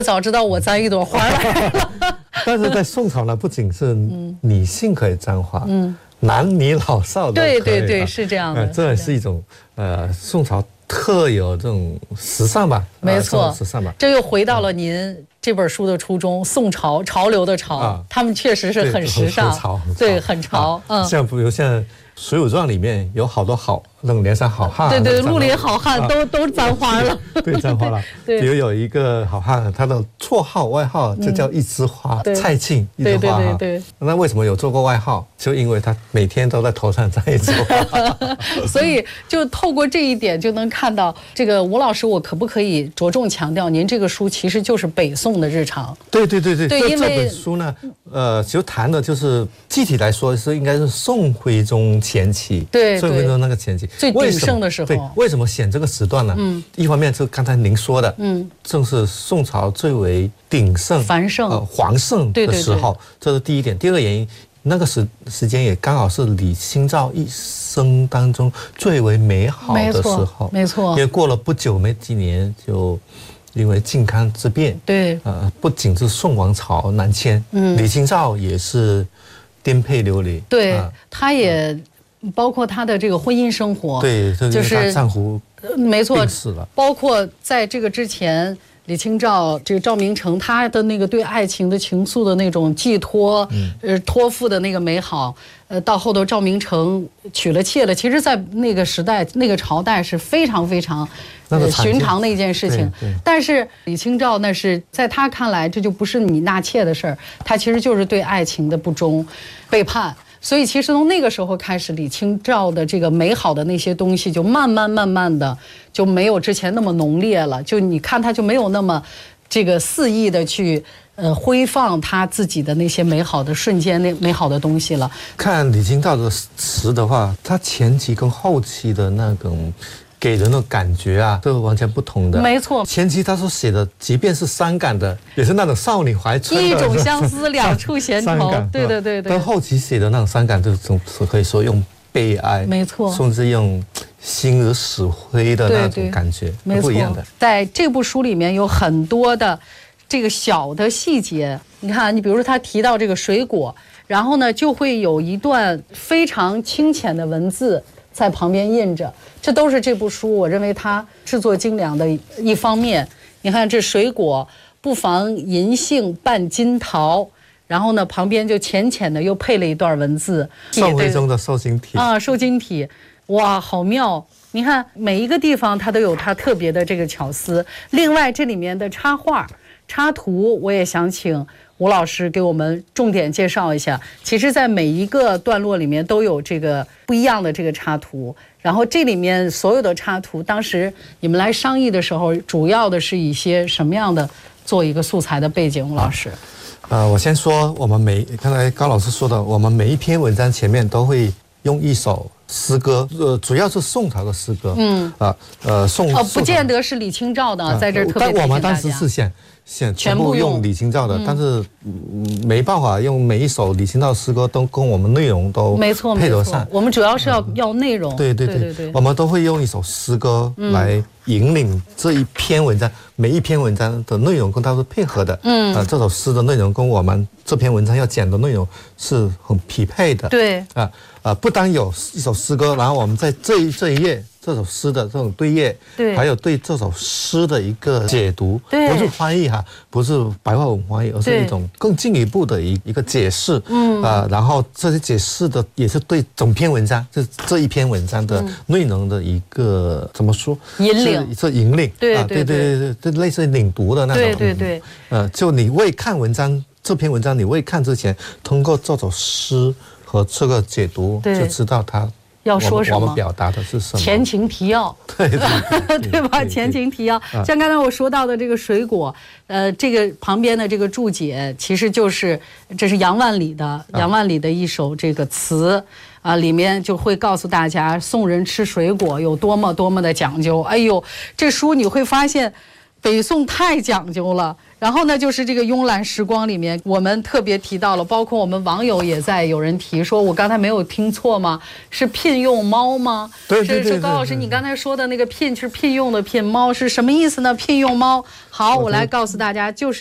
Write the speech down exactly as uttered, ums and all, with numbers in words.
早知道我簪一朵花来了。 但是在宋朝呢，不仅是女性可以簪花，嗯，男女老少都可以。 对对对，是这样的。 呃，这也是一种呃宋朝特有这种时尚吧？ 没错， 呃、时尚吧。 这又回到了您这本书的初衷，宋朝潮流的潮，啊、他们确实是很时尚， 很潮， 对，很潮。 啊、嗯，像比如像《水浒传》里面有好多好那种梁山好汉， 对对，绿林好汉都、啊、都簪花了， 对，簪花了。比如有一个好汉，他的绰号外号就叫一枝花，嗯、蔡庆一枝花。 对对对对。 那为什么有做过外号？就因为他每天都在头上摘一枝花。 所以就透过这一点就能看到，这个吴老师，我可不可以着重强调，您这个书其实就是北宋的日常。 对对对对。 对，因为这本书呢，呃，其实谈的就是具体来说是应该是宋徽宗前期。 对。 宋徽宗那个前期最鼎盛的时候。 对，为什么选这个时段呢？嗯，一方面是刚才您说的，嗯，正是宋朝最为鼎盛、 繁盛、 呃皇盛的时候， 对对对， 这是第一点。第二个原因，那个时时间也刚好是李清照一生当中最为美好的时候， 没错。 因为过了不久没几年，就因为靖康之变， 对， 呃，不仅是宋王朝南迁，嗯，李清照也是颠沛流离， 对，啊、他也。包括她的这个婚姻生活， 对，就是她丈夫没错， 病死了。 包括在这个之前，李清照这个赵明诚他的那个对爱情的情愫的那种寄托，嗯、呃，托付的那个美好，呃，到后头赵明诚娶了妾了，其实，在那个时代、那个朝代是非常非常呃寻常的一件事情。但是李清照那是在他看来，这就不是你纳妾的事儿，他其实就是对爱情的不忠、背叛。所以其实从那个时候开始，李清照的这个美好的那些东西就慢慢慢慢的就没有之前那么浓烈了，就你看他就没有那么这个肆意的去呃挥放他自己的那些美好的瞬间，那美好的东西了。 看李清照的词的话，他前期跟后期的那种给人的感觉啊，都是完全不同的。 没错， 前期他所写的，即便是伤感的，也是那种少女怀春的一种相思，两处闲愁。对对对对。 但后期写的那种伤感，就总是可以说用悲哀， 没错， 甚至用心如死灰的那种感觉， 没错， 不一样的。 在这部书里面有很多的这个小的细节，你看，你比如说他提到这个水果，然后呢就会有一段非常清浅的文字在旁边印着，这都是这部书我认为它制作精良的一方面。你看这水果不妨银杏拌金桃，然后呢旁边就浅浅的又配了一段文字， 宋徽宗的瘦金体啊，瘦金体，哇，好妙！你看每一个地方它都有它特别的这个巧思。另外这里面的插画、插图，我也想请吴老师给我们重点介绍一下。其实在每一个段落里面都有这个不一样的这个插图，然后这里面所有的插图，当时你们来商议的时候，主要的是一些什么样的做一个素材的背景？吴老师， 呃，我先说，我们每刚才高老师说的，我们每一篇文章前面都会用一首诗歌，呃，主要是宋朝的诗歌，嗯啊，呃，宋哦，不见得是李清照的，在这儿特别提醒大家。 但我们当时是想。现全部用李清照的，但是没办法用每一首李清照诗歌都跟我们内容都配得上。 我们主要是要要内容。 对对对对，我们都会用一首诗歌来引领这一篇文章，每一篇文章的内容跟它是配合的。嗯，啊，这首诗的内容跟我们这篇文章要讲的内容是很匹配的。 对， 啊啊，不单有一首诗歌，然后我们在这一这一页。这首诗的这种对页， 对， 还有对这首诗的一个解读， 对， 不是翻译哈，不是白话文翻译，而是一种更进一步的一一个解释，嗯啊、呃，然后这些解释的也是对整篇文章，这这一篇文章的内容的一个、嗯、怎么说？ 引领， 是引领， 对啊，对对对对，类似领读的那种， 对对对， 嗯、呃，就你未看文章这篇文章，你未看之前，通过这首诗和这个解读，就知道它。 要说什么？ 我们表达的是什么？ 前情提要， 对对对吧？前情提要，像刚才我说到的这个水果，呃，这个旁边的这个注解，其实就是这是杨万里的杨万里的一首这个词啊，里面就会告诉大家宋人吃水果有多么多么的讲究。哎呦，这书你会发现。 北宋太讲究了。然后呢，就是这个慵懒时光里面，我们特别提到了，包括我们网友也在有人提说，我刚才没有听错吗？是聘用猫吗？ 对对对， 是高老师，你刚才说的那个聘是聘用的聘，猫是什么意思呢？聘用猫。好，我来告诉大家，就是。